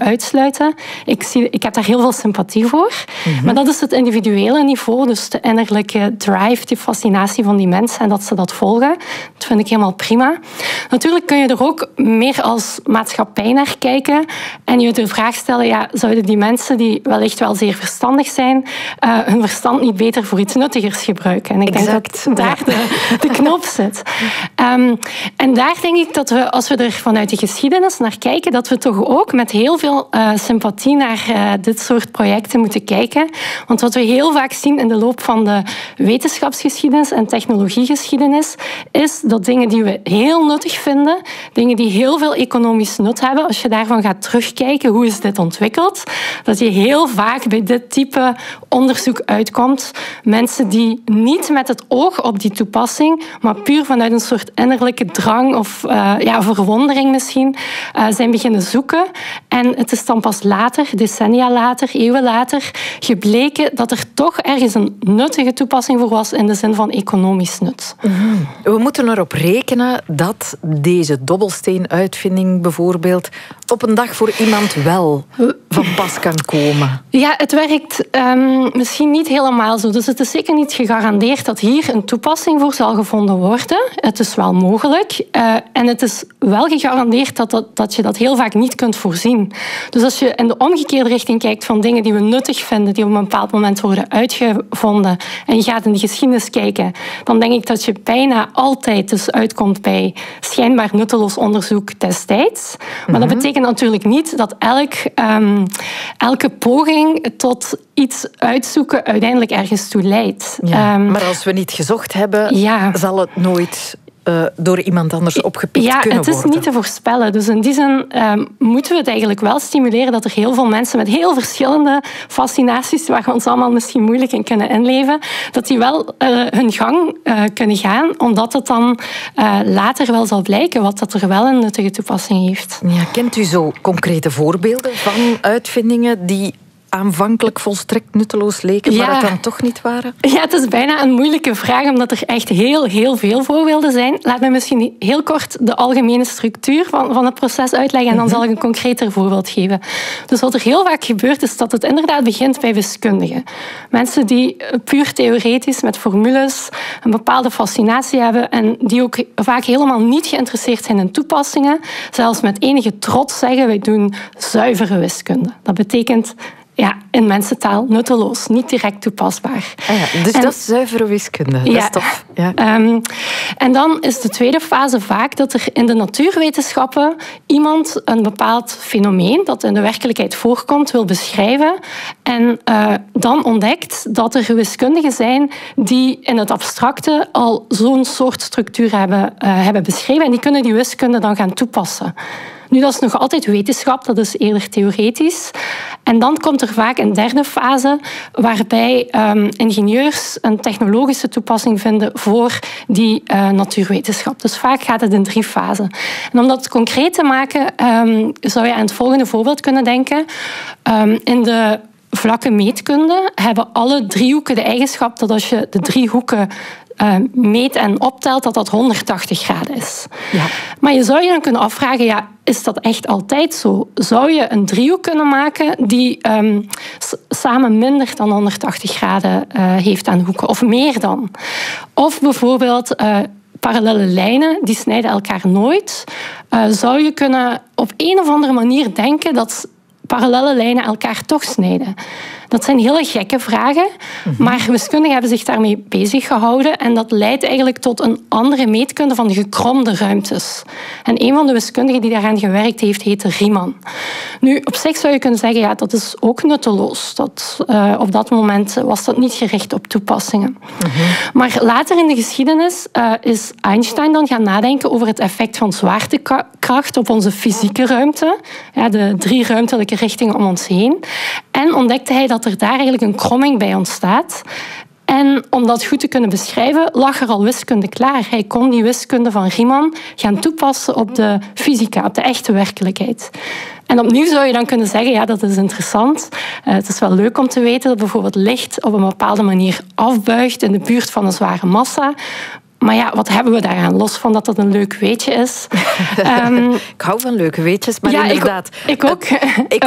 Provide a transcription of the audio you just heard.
uitsluiten. Ik heb daar heel veel sympathie voor. Maar dat is het individuele niveau, dus de innerlijke drive, die fascinatie van die mensen en dat ze dat volgen. Dat vind ik helemaal prima. Natuurlijk kun je er ook meer als maatschappij naar kijken en je de vraag stellen, zouden die mensen die wellicht wel zeer verstandig zijn, hun verstand niet beter voor iets nuttigers gebruiken? En ik denk dat daar de knop zit. En daar denk ik dat we, als we er vanuit de geschiedenis naar kijken, dat we toch ook met heel veel sympathie naar dit soort projecten moeten kijken. Want wat we heel vaak zien in de loop van de wetenschapsgeschiedenis en technologiegeschiedenis, is dat dingen die we heel nuttig vinden, dingen die heel veel economisch nut hebben, als je daarvan gaat terugkijken, hoe is dit ontwikkeld, dat je heel vaak bij dit type onderzoek uitkomt. Mensen die niet met het oog op die toepassing, maar puur vanuit een soort innerlijke drang of verwondering misschien, zijn beginnen zoeken. En het is dan pas later, decennia later, eeuwen later, gebleken dat er toch ergens een nuttige toepassing voor was in de zin van economisch nut. We moeten erop rekenen dat deze dobbelsteenuitvinding bijvoorbeeld op een dag voor iemand wel van pas kan komen. Ja, het werkt misschien niet helemaal zo. Dus het is zeker niet gegarandeerd dat hier een toepassing voor zal gevonden worden. Het is wel mogelijk. En het is wel gegarandeerd dat je dat heel vaak niet kunt voorzien. Dus als je in de omgekeerde richting kijkt van dingen die we nuttig vinden, die op een bepaald moment worden uitgevonden, en je gaat in de geschiedenis kijken, dan denk ik dat je bijna altijd dus uitkomt bij schijnbaar nutteloos onderzoek destijds. Maar dat betekent natuurlijk niet dat elke poging tot iets uitzoeken uiteindelijk ergens toe leidt. Ja, maar als we niet gezocht hebben, zal het nooit door iemand anders opgepikt kunnen worden. Ja, het is niet te voorspellen. Dus in die zin moeten we het eigenlijk wel stimuleren dat er heel veel mensen met heel verschillende fascinaties, waar we ons allemaal misschien moeilijk in kunnen inleven, dat die wel hun gang kunnen gaan, omdat het dan later wel zal blijken wat dat er wel een nuttige toepassing heeft. Ja, kent u zo concrete voorbeelden van uitvindingen die aanvankelijk volstrekt nutteloos leken, maar het dan toch niet waren? Ja, het is bijna een moeilijke vraag, omdat er echt heel veel voorbeelden zijn. Laat me misschien heel kort de algemene structuur van het proces uitleggen en dan zal ik een concreter voorbeeld geven. Dus wat er heel vaak gebeurt, is dat het inderdaad begint bij wiskundigen. Mensen die puur theoretisch met formules een bepaalde fascinatie hebben en die ook vaak helemaal niet geïnteresseerd zijn in toepassingen, zelfs met enige trots zeggen, wij doen zuivere wiskunde. Dat betekent in mensentaal nutteloos, niet direct toepasbaar. Dus dat is zuivere wiskunde. Dat is tof. Ja. En dan is de tweede fase vaak dat er in de natuurwetenschappen iemand een bepaald fenomeen dat in de werkelijkheid voorkomt wil beschrijven en dan ontdekt dat er wiskundigen zijn die in het abstracte al zo'n soort structuur hebben beschreven en die kunnen die wiskunde dan gaan toepassen. Nu, dat is nog altijd wetenschap, dat is eerder theoretisch. En dan komt er vaak een derde fase waarbij ingenieurs een technologische toepassing vinden voor die natuurwetenschap. Dus vaak gaat het in 3 fasen. En om dat concreet te maken, zou je aan het volgende voorbeeld kunnen denken. In de vlakke meetkunde hebben alle driehoeken de eigenschap dat als je de 3 hoeken meet en optelt, dat 180 graden is. Ja. Maar je zou je dan kunnen afvragen, is dat echt altijd zo? Zou je een driehoek kunnen maken die samen minder dan 180 graden heeft aan hoeken? Of meer dan? Of bijvoorbeeld parallele lijnen, die snijden elkaar nooit. Zou je kunnen op een of andere manier denken dat parallele lijnen elkaar toch snijden? Dat zijn hele gekke vragen, maar wiskundigen hebben zich daarmee bezig gehouden en dat leidt eigenlijk tot een andere meetkunde van de gekromde ruimtes. En een van de wiskundigen die daaraan gewerkt heeft, heette Riemann. Nu, op zich zou je kunnen zeggen, dat is ook nutteloos. Op dat moment was dat niet gericht op toepassingen. Maar later in de geschiedenis is Einstein dan gaan nadenken over het effect van zwaartekracht op onze fysieke ruimte, de 3 ruimtelijke richtingen om ons heen. En ontdekte hij dat er daar eigenlijk een kromming bij ontstaat. En om dat goed te kunnen beschrijven, lag er al wiskunde klaar. Hij kon die wiskunde van Riemann gaan toepassen op de fysica, op de echte werkelijkheid. En opnieuw zou je dan kunnen zeggen, dat is interessant. Het is wel leuk om te weten dat bijvoorbeeld licht op een bepaalde manier afbuigt in de buurt van een zware massa. Maar wat hebben we daaraan? Los van dat dat een leuk weetje is. Ik hou van leuke weetjes, maar inderdaad. Ik ook.